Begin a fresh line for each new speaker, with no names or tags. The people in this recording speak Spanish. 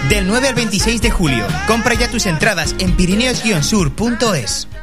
del 9 al 26 de julio. Compra ya tus entradas en pirineos-sur.es.